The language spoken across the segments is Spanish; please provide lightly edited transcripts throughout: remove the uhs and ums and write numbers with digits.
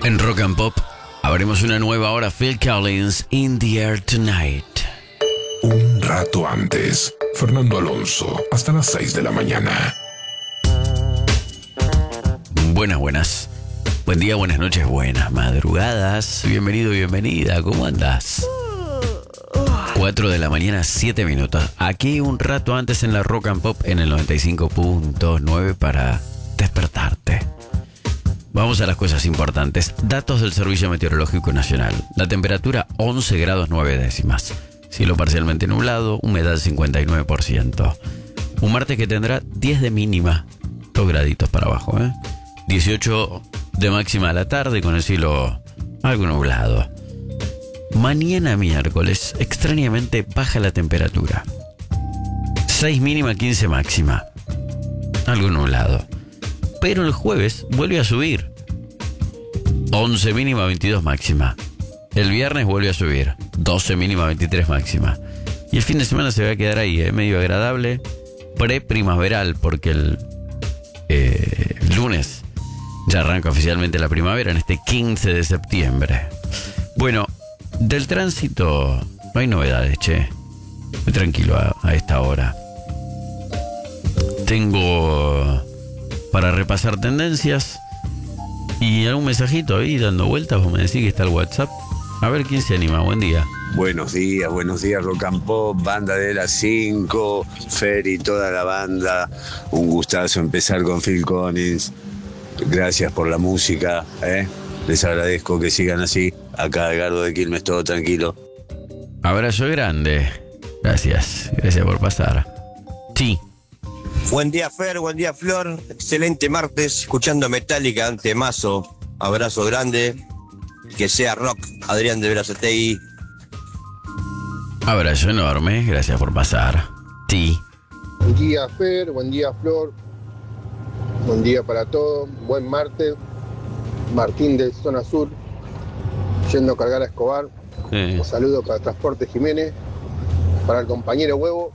En Rock and Pop abrimos una nueva hora. Phil Collins, In the Air Tonight. Un rato antes, Fernando Alonso, hasta las 6 de la mañana. Buenas. Buen día, buenas noches, buenas madrugadas. Bienvenido, bienvenida. ¿Cómo andás? 4 de la mañana, 7 minutos. Aquí un rato antes en la Rock and Pop en el 95.9 para despertarte. Vamos a las cosas importantes. Datos del Servicio Meteorológico Nacional. La temperatura 11 grados 9 décimas. Cielo parcialmente nublado, humedad 59%. Un martes que tendrá 10 de mínima, 2 graditos para abajo, 18 de máxima a la tarde con el cielo algo nublado. Mañana miércoles, extrañamente baja la temperatura. 6 mínima, 15 máxima. Algo nublado. Pero el jueves vuelve a subir. 11 mínima, 22 máxima. El viernes vuelve a subir. 12 mínima, 23 máxima. Y el fin de semana se va a quedar ahí, medio agradable. Pre-primaveral, porque el lunes ya arranca oficialmente la primavera, en este 15 de septiembre. Bueno, del tránsito no hay novedades, che. Muy tranquilo a esta hora. Tengo para repasar tendencias y algún mensajito ahí dando vueltas. Vos me decís que está el WhatsApp. A ver quién se anima. Buen día. Buenos días, Rock and Pop, banda de las 5, Fer y toda la banda. Un gustazo empezar con Phil Collins. Gracias por la música, Les agradezco que sigan así. Acá Edgardo de Quilmes, todo tranquilo. Abrazo grande. Gracias por pasar. Sí. Buen día, Fer, buen día, Flor. Excelente martes, escuchando Metallica, temazo. Abrazo grande. Que sea rock, Adrián de Berazategui. Abrazo enorme, gracias por pasar. Sí. Buen día, Fer, buen día, Flor. Buen día para todos. Buen martes. Martín de Zona Sur, yendo a cargar a Escobar. Un saludo para Transporte Jiménez, para el compañero Huevo.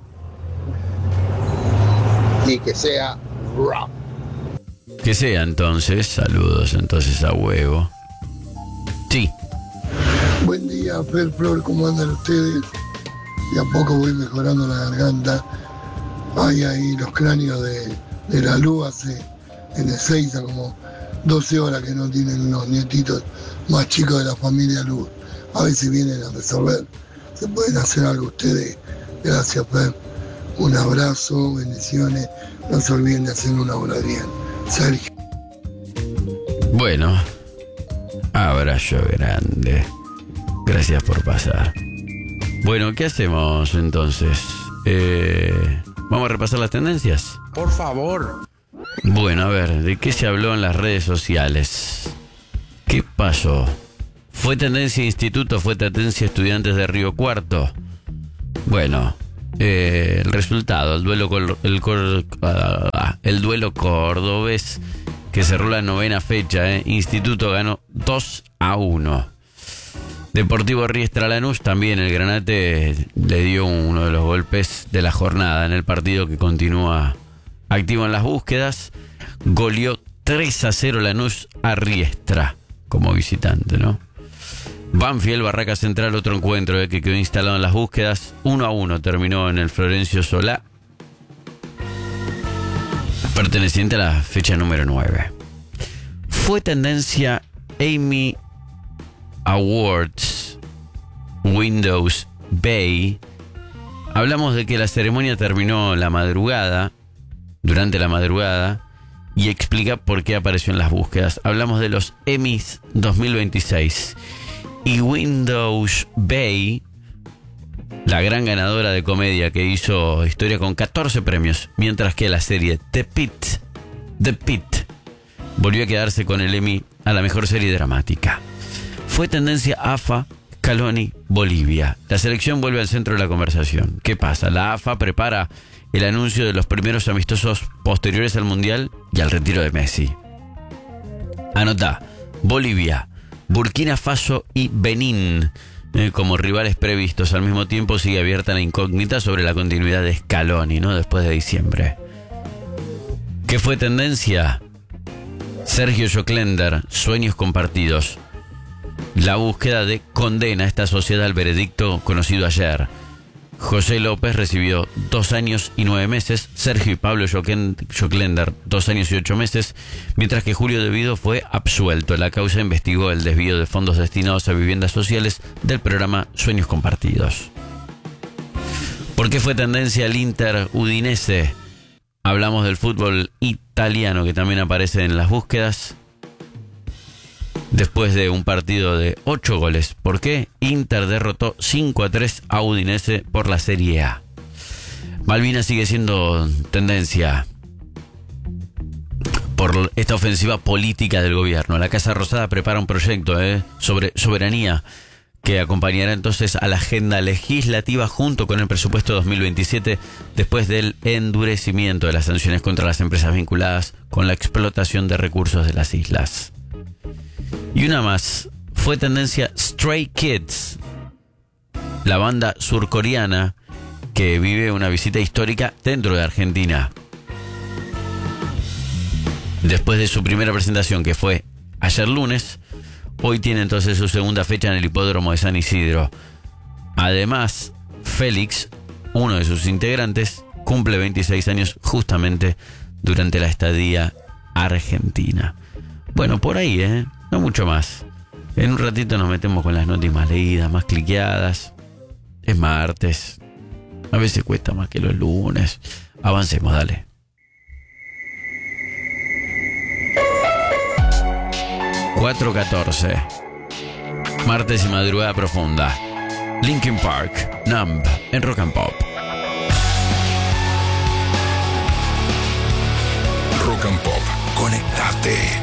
Y que sea rock. Que sea entonces, saludos entonces a Huevo. Sí. Buen día, Fer, Flor, ¿cómo andan ustedes? De a poco voy mejorando la garganta. Hay ahí los cráneos de la luz hace en Ezeiza como 12 horas que no tienen los nietitos más chicos de la familia Luz. A ver si vienen a resolver. ¿Se pueden hacer algo ustedes? Gracias, Fer. Un abrazo, bendiciones. No se olviden de hacer una hora bien. Sergio. Bueno, abrazo grande. Gracias por pasar. Bueno, ¿qué hacemos entonces? ¿Vamos a repasar las tendencias? Por favor. Bueno, a ver, ¿de qué se habló en las redes sociales? ¿Qué pasó? ¿Fue tendencia instituto? ¿Fue tendencia estudiantes de Río Cuarto? Bueno, el resultado, el duelo cordobés que cerró la 9ª fecha, Instituto ganó 2-1. Deportivo Riestra Lanús, también el Granate le dio uno de los golpes de la jornada en el partido que continúa activo en las búsquedas. Goleó 3-0 Lanús a Riestra como visitante, ¿no? Banfield, Barraca Central, otro encuentro que quedó instalado en las búsquedas. 1-1 terminó en el Florencio Solá, perteneciente a la fecha número 9. Fue tendencia Emmy Awards Windows Bay. Hablamos de que la ceremonia terminó durante la madrugada, y explica por qué apareció en las búsquedas. Hablamos de los Emmys 2026. Y Windows Bay, la gran ganadora de comedia que hizo historia con 14 premios, mientras que la serie The Pitt volvió a quedarse con el Emmy a la mejor serie dramática. Fue tendencia AFA, Scaloni, Bolivia. La selección vuelve al centro de la conversación. ¿Qué pasa? La AFA prepara el anuncio de los primeros amistosos posteriores al Mundial y al retiro de Messi. Anotá: Bolivia, Burkina Faso y Benín como rivales previstos. Al mismo tiempo sigue abierta la incógnita sobre la continuidad de Scaloni, ¿no? Después de diciembre. ¿Qué fue tendencia? Sergio Joclender, Sueños Compartidos. La búsqueda de condena esta sociedad al veredicto conocido ayer. José López recibió 2 años y 9 meses, Sergio y Pablo Joclender 2 años y 8 meses, mientras que Julio Devido fue absuelto. La causa investigó el desvío de fondos destinados a viviendas sociales del programa Sueños Compartidos. ¿Por qué fue tendencia el Inter Udinese? Hablamos del fútbol italiano que también aparece en las búsquedas. Después de un partido de 8 goles. ¿Por qué? Inter derrotó 5-3 a Udinese por la Serie A. Malvinas sigue siendo tendencia por esta ofensiva política del gobierno. La Casa Rosada prepara un proyecto sobre soberanía que acompañará entonces a la agenda legislativa junto con el presupuesto 2027 después del endurecimiento de las sanciones contra las empresas vinculadas con la explotación de recursos de las islas. Y una más, fue tendencia Stray Kids, la banda surcoreana que vive una visita histórica dentro de Argentina. Después de su primera presentación, que fue ayer lunes, hoy tiene entonces su segunda fecha en el hipódromo de San Isidro. Además, Félix, uno de sus integrantes, cumple 26 años justamente durante la estadía argentina. Bueno, por ahí, no mucho más. En un ratito nos metemos con las noticias más leídas, más cliqueadas. Es martes. A veces cuesta más que los lunes. Avancemos, dale. ...4:14... Martes y madrugada profunda. Linkin Park, Numb, en Rock and Pop. Rock and Pop, conectate.